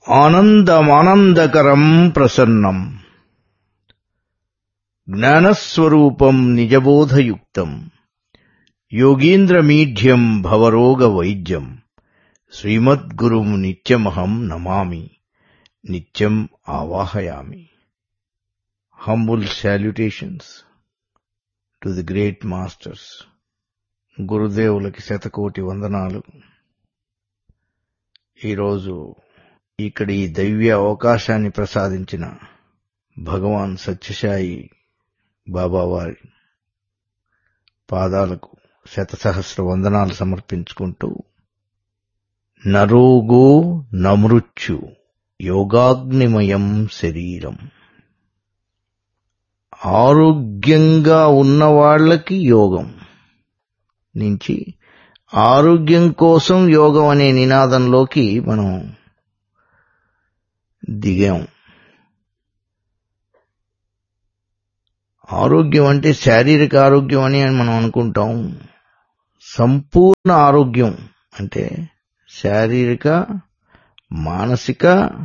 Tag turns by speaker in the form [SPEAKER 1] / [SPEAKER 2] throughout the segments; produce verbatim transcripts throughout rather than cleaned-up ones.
[SPEAKER 1] ఆనందమానందకరం ప్రసన్నం జ్ఞానస్వరూపం నిజబోధయుక్తం యోగీంద్రమీఢ్యం భవరోగ వైద్యం శ్రీమద్గురుం నిత్యమహం నమామి నిత్యం ఆవాహయామి. Humble salutations to the great masters. గురుదేవులకి శతకోటి వందనాలు. ఈరోజు ఇక్కడ ఈ దైవ్య అవకాశాన్ని ప్రసాదించిన భగవాన్ సత్యసాయి బాబా వారి పాదాలకు శతసహస్ర వందనాలు సమర్పించుకుంటూ, నరోగో నమృత్యు యోగాగ్నిమయం శరీరం. ఆరోగ్యంగా ఉన్నవాళ్లకి యోగం నుంచి ఆరోగ్యం కోసం యోగం అనే నినాదంలోకి మనం దిగాం. ఆరోగ్యం అంటే శారీరక ఆరోగ్యం అని మనం అనుకుంటాం. సంపూర్ణ ఆరోగ్యం అంటే శారీరక, మానసిక,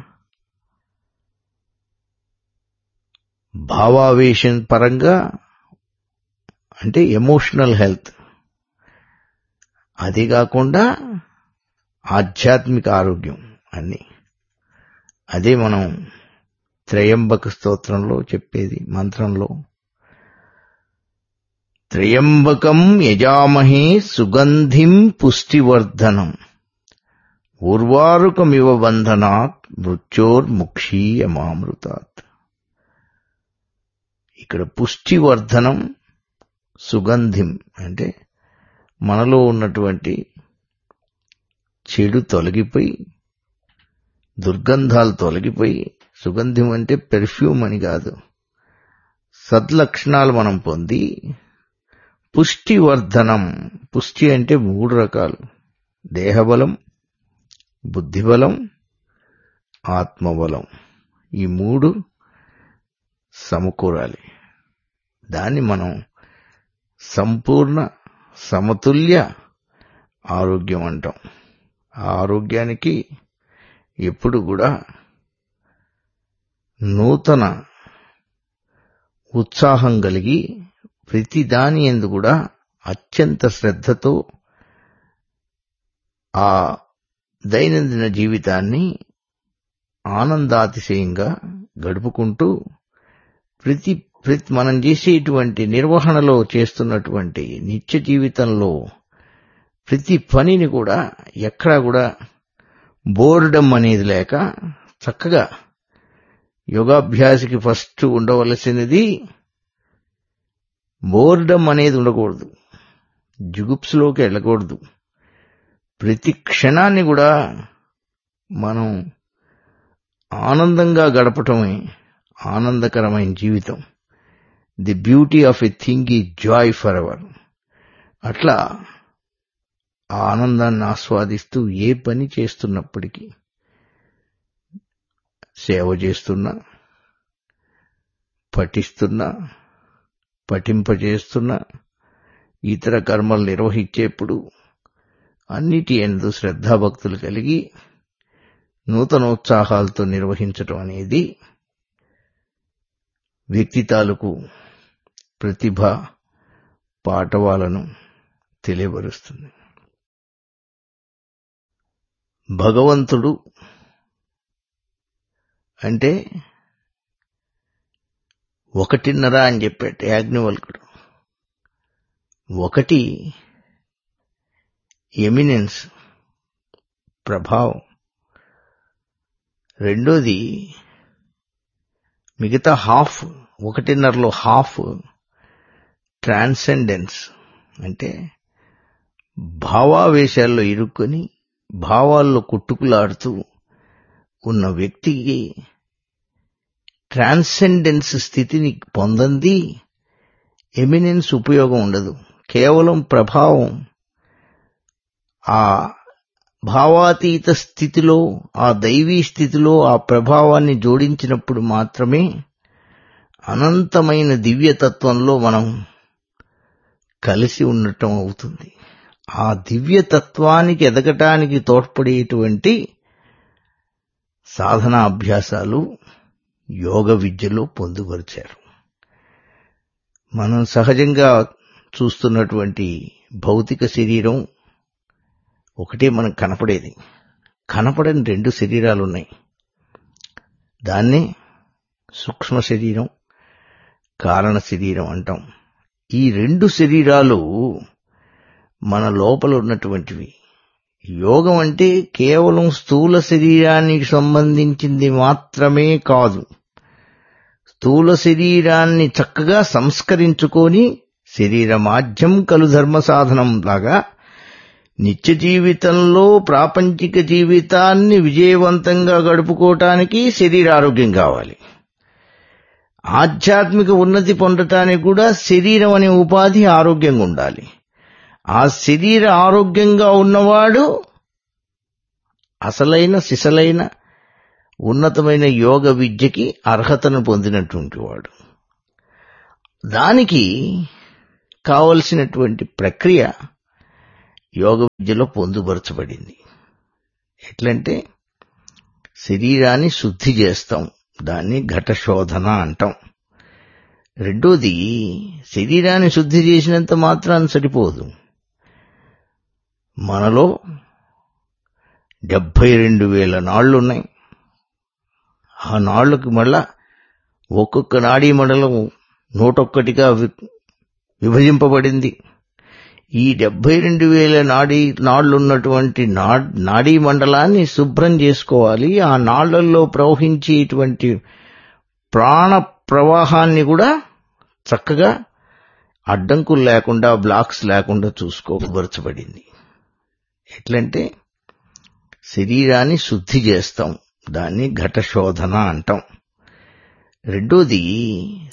[SPEAKER 1] భావావేశం పరంగా అంటే ఎమోషనల్ హెల్త్. అది కాకుండా ఆధ్యాత్మిక ఆరోగ్యం అన్ని. అదే మనం త్రయంబక స్తోత్రంలో చెప్పేది, మంత్రంలో. త్రయంబకం యజామహే సుగంధిం పుష్టివర్ధనం ఉర్వారుకమివ బంధనాత్ మృత్యోర్ముక్షీయమామృతాత్. ఇక్కడ పుష్టివర్ధనం, సుగంధిం అంటే మనలో ఉన్నటువంటి చెడు తొలగిపోయి, దుర్గంధాలు తొలగిపోయి, సుగంధం అంటే పెర్ఫ్యూమ్ అని కాదు, సద్లక్షణాలు మనం పొంది, పుష్టివర్ధనం. పుష్టి అంటే మూడు రకాలు: దేహబలం, బుద్ధిబలం, ఆత్మబలం. ఈ మూడు సమకూరాలి. దాన్ని మనం సంపూర్ణ సమతుల్య ఆరోగ్యం అంటాం. ఆ ఆరోగ్యానికి ఎప్పుడు కూడా నూతన ఉత్సాహం కలిగి, ప్రతి దాని యందు కూడా అత్యంత శ్రద్ధతో ఆ దైనందిన జీవితాన్ని ఆనందాతిశయంగా గడుపుకుంటూ, ప్రతి ప్రతి మనం చేసేటువంటి నిర్వహణలో చేస్తున్నటువంటి నిత్య జీవితంలో ప్రతి పనిని కూడా ఎక్కడా కూడా బోర్డమ్ అనేది లేక చక్కగా, యోగాభ్యాసికి ఫస్ట్ ఉండవలసినది బోర్డమ్ అనేది ఉండకూడదు, జుగుప్స్లోకి వెళ్ళకూడదు. ప్రతి క్షణాన్ని కూడా మనం ఆనందంగా గడపటమే ఆనందకరమైన జీవితం. The beauty of a thing is Joy for ever. అట్లా ఆ ఆనందాన్ని ఆస్వాదిస్తూ ఏ పని చేస్తున్నప్పటికీ, సేవ చేస్తున్నా, పఠిస్తున్నా, పఠింపజేస్తున్నా, ఇతర కర్మలు నిర్వహించేప్పుడు అన్నిటి యందు శ్రద్ధాభక్తులు కలిగి నూతనోత్సాహాలతో నిర్వహించటం అనేది వ్యక్తి తాలూకు ప్రతిభ, పాటవాలను తెలియబరుస్తుంది. భగవంతుడు అంటే ఒకటిన్నర అని చెప్పాడు యాజ్ఞవల్కుడు. ఒకటి ఎమినెన్స్, ప్రభావం. రెండోది మిగతా హాఫ్, ఒకటిన్నరలో హాఫ్ ట్రాన్సెండెన్స్ అంటే భావావేశాల్లో ఇరుక్కొని భావాల్లో కొట్టుకులాడుతూ ఉన్న వ్యక్తికి ట్రాన్సెండెన్స్ స్థితిని పొందంది ఎమినెన్స్ ఉపయోగం ఉండదు. కేవలం ప్రభావం, ఆ భావాతీత స్థితిలో, ఆ దైవీ స్థితిలో ఆ ప్రభావాన్ని జోడించినప్పుడు మాత్రమే అనంతమైన దివ్యతత్వంలో మనం కలిసి ఉండటం అవుతుంది. ఆ దివ్యతత్వానికి ఎదగటానికి తోడ్పడేటువంటి సాధనా అభ్యాసాలు యోగ విద్యలో పొందుపరిచారు. మనం సహజంగా చూస్తున్నటువంటి భౌతిక శరీరం ఒకటే మనకు కనపడేది. కనపడని రెండు శరీరాలున్నాయి. దాన్నే సూక్ష్మ శరీరం, కారణ శరీరం అంటాం. ఈ రెండు శరీరాలు మన లోపల ఉన్నటువంటివి. యోగం అంటే కేవలం స్థూల శరీరానికి సంబంధించింది మాత్రమే కాదు. స్థూల శరీరాన్ని చక్కగా సంస్కరించుకొని శరీరమాధ్యం కలు ధర్మ సాధనం లాగా నిత్య జీవితంలో ప్రాపంచిక జీవితాన్ని విజయవంతంగా గడుపుకోవటానికి శరీరారోగ్యం కావాలి. ఆధ్యాత్మిక ఉన్నతి పొందటానికి కూడా శరీరం అనే ఉపాధి ఆరోగ్యంగా ఉండాలి. ఆ శరీర ఆరోగ్యంగా ఉన్నవాడు అసలైన సిసలైన ఉన్నతమైన యోగ విద్యకి అర్హతను పొందినటువంటి వాడు. దానికి కావలసినటువంటి ప్రక్రియ యోగ విద్యలో పొందుపరచబడింది. ఎట్లంటే శరీరాన్ని శుద్ధి చేస్తాం, దాన్ని ఘట శోధన అంటాం. రెండోది, శరీరాన్ని శుద్ధి చేసినంత మాత్రాన్ని సరిపోదు. మనలో డెబ్బై రెండు వేల నాళ్లున్నాయి. ఆ నాళ్లకు మళ్ళా ఒక్కొక్క నాడీ మండలం నూటొక్కటిగా విభజింపబడింది. ఈ డెబ్బై రెండు వేల నాడీ నాళ్లున్నటువంటి నాడీ మండలాన్ని శుభ్రం చేసుకోవాలి. ఆ నాళ్లలో ప్రవహించేటువంటి ప్రాణ ప్రవాహాన్ని కూడా చక్కగా అడ్డంకులు లేకుండా, బ్లాక్స్ లేకుండా చూసుకోబరచబడింది. ఎట్లంటే శరీరాన్ని శుద్ధి చేస్తాం, దాన్ని ఘట శోధన అంటాం. రెండోది,